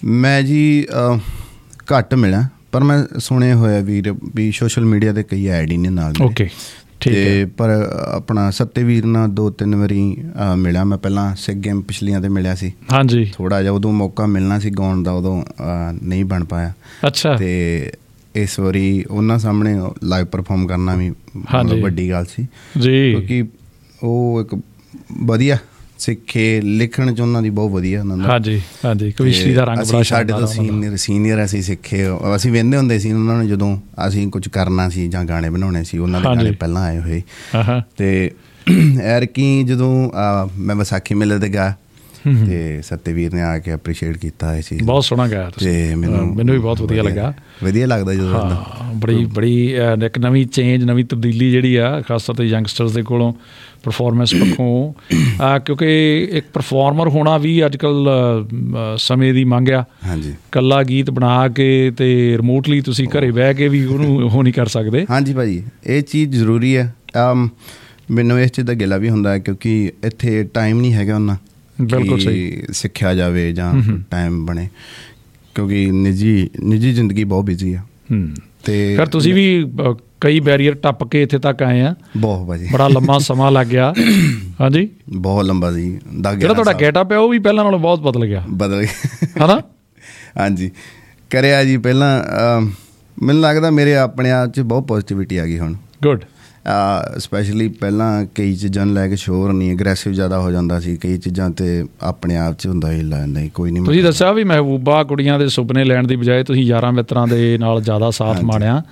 ਮੈਂ ਜੀ ਘੱਟ ਮਿਲਿਆ, ਪਰ ਮੈਂ ਸੁਣਿਆ ਹੋਇਆ ਵੀਰ ਵੀ ਸੋਸ਼ਲ ਮੀਡੀਆ 'ਤੇ ਕਈ ਐਡ ਹੀ ਨੇ ਨਾਲ। ਓਕੇ ਤੇ ਪਰ ਆਪਣਾ ਸੱਤੇਵੀਰ ਨਾਲ 2-3 ਵਾਰੀ ਮਿਲਿਆ ਮੈਂ। ਪਹਿਲਾਂ ਸਿੱਖ ਗੇਮ ਪਿਛਲੀਆਂ 'ਤੇ ਮਿਲਿਆ ਸੀ। ਹਾਂਜੀ, ਥੋੜ੍ਹਾ ਜਿਹਾ ਉਦੋਂ ਮੌਕਾ ਮਿਲਣਾ ਸੀ ਗਾਉਣ ਦਾ, ਉਦੋਂ ਨਹੀਂ ਬਣ ਪਾਇਆ। ਅੱਛਾ। ਤੇ ਇਸ ਵਾਰੀ ਉਹਨਾਂ ਸਾਹਮਣੇ ਲਾਈਵ ਪਰਫੋਰਮ ਕਰਨਾ ਵੀ ਵੱਡੀ ਗੱਲ ਸੀ ਜੀ, ਕਿਉਂਕਿ ਉਹ ਇੱਕ ਵਧੀਆ ਸਿੱਖੇ, ਲਿਖਣ 'ਚ ਉਹਨਾਂ ਦੀ ਬਹੁਤ ਵਧੀਆ ਉਹਨਾਂ ਦਾ। ਹਾਂਜੀ ਹਾਂਜੀ, ਕਵਿਸ਼ਰੀ ਦਾ ਰੰਗ ਬੜਾ। ਸਾਡੇ ਤੋਂ ਸੀਨੀਅਰ ਅਸੀਂ ਸਿੱਖੇ, ਅਸੀਂ ਵਹਿੰਦੇ ਹੁੰਦੇ ਸੀ ਉਹਨਾਂ ਨੂੰ ਜਦੋਂ ਅਸੀਂ ਕੁਝ ਕਰਨਾ ਸੀ ਜਾਂ ਗਾਣੇ ਬਣਾਉਣੇ ਸੀ, ਉਹਨਾਂ ਦੇ ਗਾਣੇ ਪਹਿਲਾਂ ਆਏ ਹੋਏ। ਅਤੇ ਐਰਕੀ ਜਦੋਂ ਮੈਂ ਵਿਸਾਖੀ ਮੇਲੇ 'ਤੇ ਗਿਆ ਤੇ ਸੱਤੇਵੀਰ ਨੇ ਆ ਕੇ ਐਪਰੀਸ਼ੀਏਟ ਕੀਤਾ ਇਹ ਚੀਜ਼। ਬਹੁਤ ਸੋਹਣਾ ਗਿਆ ਤੇ ਮੈਨੂੰ ਵੀ ਬਹੁਤ ਵਧੀਆ ਲੱਗਾ। ਵਧੀਆ ਲੱਗਦਾ ਜਦੋਂ ਬੜੀ ਇੱਕ ਨਵੀਂ ਚੇਂਜ, ਨਵੀਂ ਤਬਦੀਲੀ ਜਿਹੜੀ ਆ, ਖਾਸ ਤੌਰ 'ਤੇ ਯੰਗਸਟਰਸ ਦੇ ਕੋਲੋਂ ਪਰਫੋਰਮੈਂਸ ਪੱਖੋਂ, ਕਿਉਂਕਿ ਇੱਕ ਪਰਫੋਰਮਰ ਹੋਣਾ ਵੀ ਅੱਜ ਕੱਲ੍ਹ ਸਮੇਂ ਦੀ ਮੰਗ ਆ। ਹਾਂਜੀ, ਇਕੱਲਾ ਗੀਤ ਬਣਾ ਕੇ ਅਤੇ ਰਿਮੋਟਲੀ ਤੁਸੀਂ ਘਰੇ ਬਹਿ ਕੇ ਵੀ ਉਹਨੂੰ ਉਹ ਨਹੀਂ ਕਰ ਸਕਦੇ। ਹਾਂਜੀ ਭਾਅ ਜੀ, ਇਹ ਚੀਜ਼ ਜ਼ਰੂਰੀ ਹੈ। ਮੈਨੂੰ ਇਸ ਚੀਜ਼ ਦਾ ਗਿਲਾ ਵੀ ਹੁੰਦਾ ਕਿਉਂਕਿ ਇੱਥੇ ਟਾਈਮ ਨਹੀਂ ਹੈਗਾ ਉਹਨਾਂ। ਬਿਲਕੁਲ ਸਹੀ, ਸਿੱਖਿਆ ਜਾਵੇ ਜਾਂ ਟਾਈਮ ਬਣੇ, ਕਿਉਂਕਿ ਨਿੱਜੀ ਜ਼ਿੰਦਗੀ ਬਹੁਤ ਬਿਜ਼ੀ ਆ। ਅਤੇ ਫਿਰ ਤੁਸੀਂ ਵੀ ਕਈ ਬੈਰੀਅਰ ਟੱਪ ਕੇ ਇੱਥੇ ਤੱਕ ਆਏ ਆ। ਬਹੁਤ ਭਾਜੀ, ਬੜਾ ਲੰਮਾ ਸਮਾਂ ਲੱਗ ਗਿਆ। ਹਾਂਜੀ, ਬਹੁਤ ਲੰਬਾ ਜੀ। ਜਿਹੜਾ ਤੁਹਾਡਾ ਗੈਟਅਪ ਹੈ ਉਹ ਵੀ ਪਹਿਲਾਂ ਨਾਲੋਂ ਬਹੁਤ ਬਦਲ ਗਿਆ ਹੈ ਨਾ? ਹਾਂਜੀ, ਕਰਿਆ ਜੀ। ਪਹਿਲਾਂ ਮੈਨੂੰ ਲੱਗਦਾ ਮੇਰੇ ਆਪਣੇ ਆਪ 'ਚ ਬਹੁਤ ਪੋਜ਼ੀਟਿਵਿਟੀ ਆ ਗਈ ਹੁਣ। ਗੁੱਡ। ਸਪੈਸ਼ਲੀ ਪਹਿਲਾਂ ਕਈ ਚੀਜ਼ਾਂ ਨੂੰ ਲੈ ਕੇ ਸ਼ੋਰ ਨਹੀਂ, ਅਗਰੈਸਿਵ ਜ਼ਿਆਦਾ ਹੋ ਜਾਂਦਾ ਸੀ ਕਈ ਚੀਜ਼ਾਂ 'ਤੇ, ਆਪਣੇ ਆਪ 'ਚ ਹੁੰਦਾ ਹੀ ਨਹੀਂ ਕੋਈ ਨਹੀਂ। ਤੁਸੀਂ ਦੱਸਿਆ ਵੀ ਮਹਿਬੂਬਾ ਕੁੜੀਆਂ ਦੇ ਸੁਪਨੇ ਲੈਣ ਦੀ ਬਜਾਏ ਤੁਸੀਂ ਯਾਰਾਂ ਮਿੱਤਰਾਂ ਦੇ ਨਾਲ ਜ਼ਿਆਦਾ ਸਾਥ ਮਾਣਿਆ।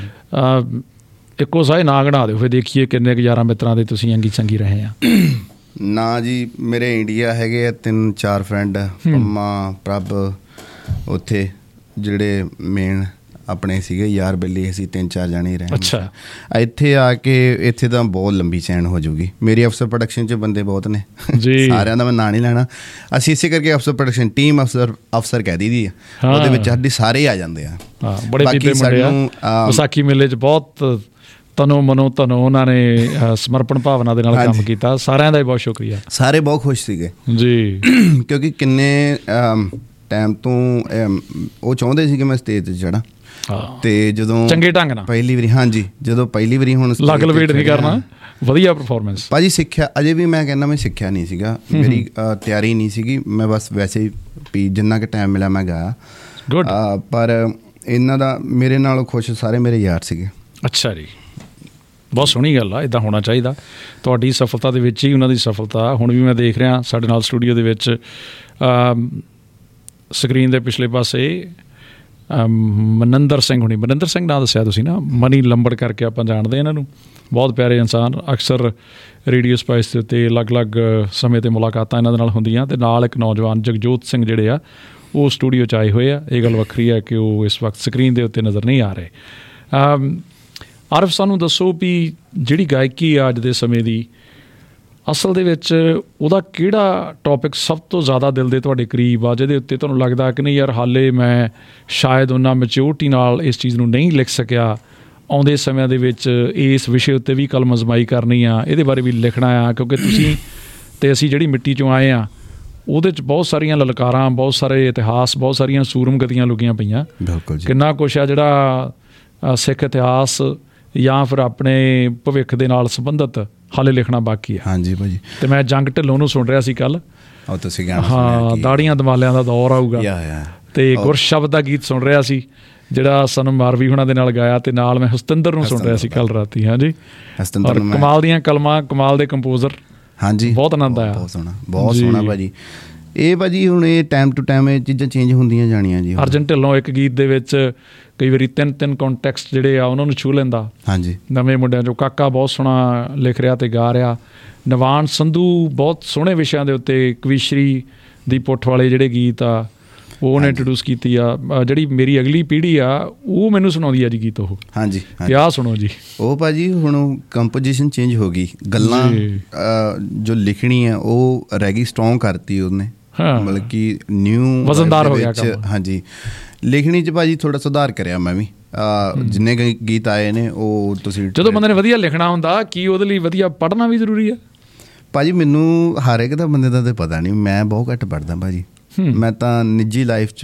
ਇੱਕੋ ਸਾਏ ਨਾ ਗਣਾ ਦਿਓ ਫਿਰ ਦੇਖੀਏ ਕਿੰਨੇ ਕੁ ਯਾਰਾਂ ਮਿੱਤਰਾਂ ਦੇ ਤੁਸੀਂ ਅੰਗੀ ਚੰਗੀ ਰਹੇ ਆ। ਨਾ ਜੀ, ਮੇਰੇ ਇੰਡੀਆ ਹੈਗੇ ਆ 3-4 ਫਰੈਂਡ, ਪੰਮਾ, ਪ੍ਰਭ, ਉੱਥੇ ਜਿਹੜੇ ਮੇਨ ਆਪਣੇ ਸੀਗੇ ਯਾਰ ਬੇਲੀ, ਅਸੀਂ 3-4 ਜਾਣੇ ਹੀ ਰਹੇ। ਅੱਛਾ। ਇੱਥੇ ਆ ਕੇ ਇੱਥੇ ਤਾਂ ਬਹੁਤ ਲੰਬੀ ਚੈਨ ਹੋ ਜਾਊਗੀ। ਮੇਰੀ ਅਫਸਰ ਪ੍ਰੋਡਕਸ਼ਨ 'ਚ ਬੰਦੇ ਬਹੁਤ ਨੇ ਜੀ, ਸਾਰਿਆਂ ਦਾ ਮੈਂ ਨਾਂ ਨਹੀਂ ਲੈਣਾ। ਅਸੀਂ ਇਸੇ ਕਰਕੇ ਅਫਸਰ ਪ੍ਰੋਡਕਸ਼ਨ ਟੀਮ ਅਫਸਰ ਕਹਿ ਦੀ ਆ, ਉਹਦੇ ਵਿੱਚ ਸਾਡੀ ਸਾਰੇ ਆ ਜਾਂਦੇ ਆ। ਬੜੇ ਬਾਕੀ ਸਾਨੂੰ ਵਿਸਾਖੀ ਮੇਲੇ 'ਚ ਬਹੁਤ ਤਨੋ ਮਨੋ ਧਨੋ ਉਹਨਾਂ ਨੇ ਸਮਰਪਣ ਭਾਵਨਾ ਦੇ ਨਾਲ ਕੰਮ ਕੀਤਾ। ਸਾਰਿਆਂ ਦਾ ਹੀ ਬਹੁਤ ਸ਼ੁਕਰੀਆ। ਸਾਰੇ ਬਹੁਤ ਖੁਸ਼ ਸੀਗੇ ਜੀ, ਕਿਉਂਕਿ ਕਿੰਨੇ ਟਾਈਮ ਤੋਂ ਉਹ ਚਾਹੁੰਦੇ ਸੀ ਕਿ ਮੈਂ ਸਟੇਜ 'ਤੇ ਚੜ੍ਹਾਂ। ਤੇ ਜਦੋਂ ਚੰਗੇ ਢੰਗ ਨਾਲ ਪਹਿਲੀ ਵਾਰੀ, ਹਾਂਜੀ, ਜਦੋਂ ਪਹਿਲੀ ਵਾਰੀ ਹੁਣ ਲੱਗ ਲਵੇਟ ਨਹੀਂ ਕਰਨਾ, ਵਧੀਆ ਪਰਫੋਰਮੈਂਸ। ਭਾਜੀ ਸਿੱਖਿਆ ਅਜੇ ਵੀ ਮੈਂ ਕਹਿੰਦਾ ਮੈਂ ਸਿੱਖਿਆ ਨਹੀਂ ਸੀਗਾ, ਮੇਰੀ ਤਿਆਰੀ ਨਹੀਂ ਸੀਗੀ। ਮੈਂ ਬਸ ਵੈਸੇ ਹੀ ਵੀ ਜਿੰਨਾ ਕੁ ਟਾਈਮ ਮਿਲਿਆ ਮੈਂ ਗਾਇਆ। ਗੁੱਡ। ਪਰ ਇਹਨਾਂ ਦਾ ਮੇਰੇ ਨਾਲੋਂ ਖੁਸ਼ ਸਾਰੇ ਮੇਰੇ ਯਾਰ ਸੀਗੇ। ਅੱਛਾ ਜੀ, ਬਹੁਤ ਸੋਹਣੀ ਗੱਲ ਆ, ਇੱਦਾਂ ਹੋਣਾ ਚਾਹੀਦਾ। ਤੁਹਾਡੀ ਸਫਲਤਾ ਦੇ ਵਿੱਚ ਹੀ ਉਹਨਾਂ ਦੀ ਸਫਲਤਾ। ਹੁਣ ਵੀ ਮੈਂ ਦੇਖ ਰਿਹਾ ਸਾਡੇ ਨਾਲ ਸਟੂਡੀਓ ਦੇ ਵਿੱਚ ਸਕਰੀਨ ਦੇ ਪਿਛਲੇ ਪਾਸੇ ਮਨਿੰਦਰ ਸਿੰਘ ਹੋਣੀ। ਮਨਿੰਦਰ ਸਿੰਘ ਨਾਂ ਦੱਸਿਆ ਤੁਸੀਂ ਨਾ, ਮਨੀ ਲੰਬੜ ਕਰਕੇ ਆਪਾਂ ਜਾਣਦੇ ਇਹਨਾਂ ਨੂੰ। ਬਹੁਤ ਪਿਆਰੇ ਇਨਸਾਨ, ਅਕਸਰ ਰੇਡੀਓ ਸਪਾਈਸ ਦੇ ਉੱਤੇ ਅਲੱਗ-ਅਲੱਗ ਸਮੇਂ 'ਤੇ ਮੁਲਾਕਾਤਾਂ ਇਹਨਾਂ ਦੇ ਨਾਲ ਹੁੰਦੀਆਂ। ਅਤੇ ਨਾਲ ਇੱਕ ਨੌਜਵਾਨ ਜਗਜੋਤ ਸਿੰਘ ਜਿਹੜੇ ਆ ਉਹ ਸਟੂਡੀਓ 'ਚ ਆਏ ਹੋਏ ਆ। ਇਹ ਗੱਲ ਵੱਖਰੀ ਹੈ ਕਿ ਉਹ ਇਸ ਵਕਤ ਸਕਰੀਨ ਦੇ ਉੱਤੇ ਨਜ਼ਰ ਨਹੀਂ ਆ ਰਹੇ। ਆਰਿਫ, ਸਾਨੂੰ ਦੱਸੋ ਵੀ ਜਿਹੜੀ ਗਾਇਕੀ ਆ ਅੱਜ ਦੇ ਸਮੇਂ ਦੀ, ਅਸਲ ਦੇ ਵਿੱਚ ਉਹਦਾ ਕਿਹੜਾ ਟੌਪਿਕ ਸਭ ਤੋਂ ਜ਼ਿਆਦਾ ਦਿਲ ਦੇ ਤੁਹਾਡੇ ਕਰੀਬ ਆ, ਜਿਹਦੇ ਉੱਤੇ ਤੁਹਾਨੂੰ ਲੱਗਦਾ ਕਿ ਨਹੀਂ ਯਾਰ ਹਾਲੇ ਮੈਂ ਸ਼ਾਇਦ ਉਹਨਾਂ ਮੈਚਿਓਰਟੀ ਨਾਲ ਇਸ ਚੀਜ਼ ਨੂੰ ਨਹੀਂ ਲਿਖ ਸਕਿਆ, ਆਉਂਦੇ ਸਮਿਆਂ ਦੇ ਵਿੱਚ ਇਸ ਵਿਸ਼ੇ ਉੱਤੇ ਵੀ ਕਲਮ ਅਜ਼ਮਾਈ ਕਰਨੀ ਆ, ਇਹਦੇ ਬਾਰੇ ਵੀ ਲਿਖਣਾ ਆ? ਕਿਉਂਕਿ ਤੁਸੀਂ ਅਤੇ ਅਸੀਂ ਜਿਹੜੀ ਮਿੱਟੀ 'ਚੋਂ ਆਏ ਹਾਂ ਉਹਦੇ 'ਚ ਬਹੁਤ ਸਾਰੀਆਂ ਲਲਕਾਰਾਂ, ਬਹੁਤ ਸਾਰੇ ਇਤਿਹਾਸ, ਬਹੁਤ ਸਾਰੀਆਂ ਸੂਰਮਗਤੀਆਂ ਲੁਕੀਆਂ ਪਈਆਂ। ਬਿਲਕੁਲ। ਕਿੰਨਾ ਕੁਛ ਆ ਜਿਹੜਾ ਸਿੱਖ ਇਤਿਹਾਸ ਜਾਂ ਫਿਰ ਆਪਣੇ ਭਵਿੱਖ ਦੇ ਨਾਲ ਸੰਬੰਧਿਤ ਹਾਲੇ ਲਿਖਣਾ ਬਾਕੀ ਆ। ਹਾਂਜੀ ਭਾਅ ਜੀ। ਅਤੇ ਮੈਂ ਜੰਗ ਢਿੱਲੋਂ ਨੂੰ ਸੁਣ ਰਿਹਾ ਸੀ ਕੱਲ੍ਹ। ਤੁਸੀਂ ਹਾਂ, ਦਾੜੀਆਂ ਦਮਾਲਿਆਂ ਦਾ ਦੌਰ ਆਊਗਾ, ਅਤੇ ਗੁਰਸ਼ਬਦ ਦਾ ਗੀਤ ਸੁਣ ਰਿਹਾ ਸੀ ਜਿਹੜਾ ਸਨਮ ਮਾਰਵੀ ਹੋਣਾ ਦੇ ਨਾਲ ਗਾਇਆ, ਅਤੇ ਨਾਲ ਮੈਂ ਹਸਤਿੰਦਰ ਨੂੰ ਸੁਣ ਰਿਹਾ ਸੀ ਕੱਲ੍ਹ ਰਾਤੀ। ਹਾਂਜੀ, ਔਰ ਕਮਾਲ ਦੀਆਂ ਕਲਮਾਂ, ਕਮਾਲ ਦੇ ਕੰਪੋਜ਼ਰ। ਹਾਂਜੀ, ਬਹੁਤ ਆਨੰਦ ਆਇਆ। ਬਹੁਤ ਸੋਹਣਾ, ਬਹੁਤ ਸੋਹਣਾ ਭਾਅ ਜੀ। ਇਹ ਭਾਅ ਜੀ ਹੁਣ ਇਹ ਟਾਈਮ ਟੂ ਟਾਈਮ ਇਹ ਚੀਜ਼ਾਂ ਚੇਂਜ ਹੁੰਦੀਆਂ ਜਾਣੀਆਂ ਜੀ। ਅਰਜਨ ਢਿੱਲੋਂ ਇੱਕ ਗੀਤ ਦੇ ਵਿੱਚ ਕਈ ਵਾਰੀ 3 ਕੰਟੈਕਸਟ ਜਿਹੜੇ ਆ ਉਹਨਾਂ ਨੂੰ ਛੂਹ ਲੈਂਦਾ। ਹਾਂਜੀ, ਨਵੇਂ ਮੁੰਡਿਆਂ 'ਚੋਂ ਕਾਕਾ ਬਹੁਤ ਸੋਹਣਾ ਲਿਖ ਰਿਹਾ ਅਤੇ ਗਾ ਰਿਹਾ। ਨਵਾਨ ਸੰਧੂ ਬਹੁਤ ਸੋਹਣੇ ਵਿਸ਼ਿਆਂ ਦੇ ਉੱਤੇ ਕਵੀਸ਼ਰੀ ਦੀ ਪੁੱਠ ਵਾਲੇ ਜਿਹੜੇ ਗੀਤ ਆ ਉਹ ਉਹਨੇ ਇੰਟਰੋਡਿਊਸ ਕੀਤੀ ਆ। ਜਿਹੜੀ ਮੇਰੀ ਅਗਲੀ ਪੀੜ੍ਹੀ ਆ ਉਹ ਮੈਨੂੰ ਸੁਣਾਉਂਦੀ ਆ ਜੀ ਗੀਤ ਉਹ। ਹਾਂਜੀ, ਆਹ ਸੁਣੋ ਜੀ। ਉਹ ਭਾਅ ਜੀ ਹੁਣ ਕੰਪੋਜੀਸ਼ਨ ਚੇਂਜ ਹੋ ਗਈ, ਗੱਲਾਂ ਜੋ ਲਿਖਣੀ ਆ ਉਹ ਰਹਿ ਗਈ, ਸਟਰੋਂਗ ਕਰਤੀ ਉਹਨੇ, ਮਤਲਬ ਕਿ ਨਿਊ ਵਜ਼ਨਦਾਰ ਹੋ ਗਿਆ। ਹਾਂਜੀ, ਲਿਖਣੀ 'ਚ ਭਾਅ ਜੀ ਥੋੜ੍ਹਾ ਸੁਧਾਰ ਕਰਿਆ ਮੈਂ ਵੀ। ਜਿੰਨੇ ਗੀਤ ਆਏ ਨੇ ਉਹ ਤੁਸੀਂ, ਜਦੋਂ ਬੰਦੇ ਨੇ ਵਧੀਆ ਲਿਖਣਾ ਹੁੰਦਾ ਕੀ ਉਹਦੇ ਲਈ ਵਧੀਆ ਪੜ੍ਹਨਾ ਵੀ ਜ਼ਰੂਰੀ ਆ? ਭਾਅ ਜੀ ਮੈਨੂੰ ਹਰ ਇੱਕ ਦਾ ਬੰਦੇ ਦਾ ਤਾਂ ਪਤਾ ਨਹੀਂ, ਮੈਂ ਬਹੁਤ ਘੱਟ ਪੜ੍ਹਦਾ ਭਾਅ ਜੀ। ਮੈਂ ਤਾਂ ਨਿੱਜੀ ਲਾਈਫ 'ਚ